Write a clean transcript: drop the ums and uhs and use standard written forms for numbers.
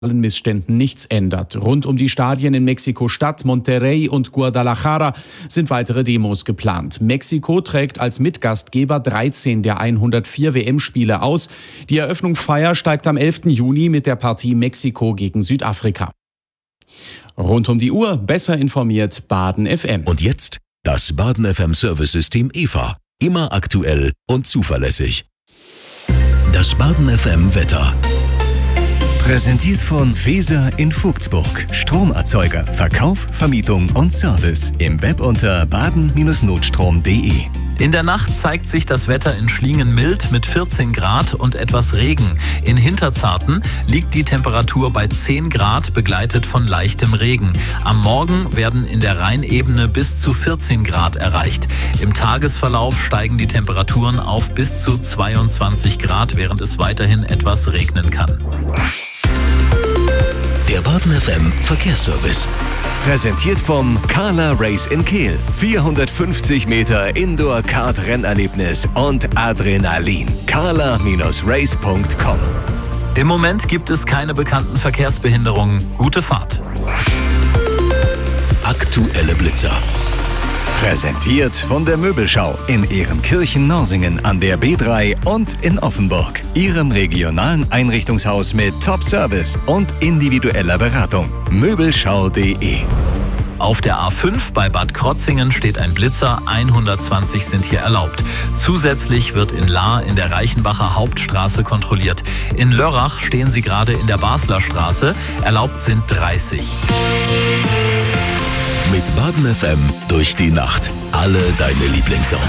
Missständen nichts ändert. Rund um die Stadien in Mexiko-Stadt, Monterrey und Guadalajara sind weitere Demos geplant. Mexiko trägt als Mitgastgeber 13 der 104 WM-Spiele aus. Die Eröffnungsfeier steigt am 11. Juni mit der Partie Mexiko gegen Südafrika. Rund um die Uhr besser informiert Baden FM. Und jetzt das Baden FM Service-System EVA. Immer aktuell und zuverlässig. Das Baden FM Wetter. Präsentiert von Weser in Vogtsburg. Stromerzeuger, Verkauf, Vermietung und Service. Im Web unter baden-notstrom.de. In der Nacht zeigt sich das Wetter in Schlingen mild mit 14 Grad und etwas Regen. In Hinterzarten liegt die Temperatur bei 10 Grad, begleitet von leichtem Regen. Am Morgen werden in der Rheinebene bis zu 14 Grad erreicht. Im Tagesverlauf steigen die Temperaturen auf bis zu 22 Grad, während es weiterhin etwas regnen kann. Der Baden FM Verkehrsservice. Präsentiert vom Carla Race in Kehl. 450 Meter Indoor-Kart-Rennerlebnis und Adrenalin. carla-race.com. Im Moment gibt es keine bekannten Verkehrsbehinderungen. Gute Fahrt. Aktuelle Blitzer. Präsentiert von der Möbelschau in Ehrenkirchen-Norsingen an der B3 und in Offenburg. Ihrem regionalen Einrichtungshaus mit Top-Service und individueller Beratung. Möbelschau.de. Auf der A5 bei Bad Krotzingen steht ein Blitzer, 120 sind hier erlaubt. Zusätzlich wird in Lahr in der Reichenbacher Hauptstraße kontrolliert. In Lörrach stehen sie gerade in der Basler Straße, erlaubt sind 30. Mit Baden FM durch die Nacht. Alle deine Lieblingssongs.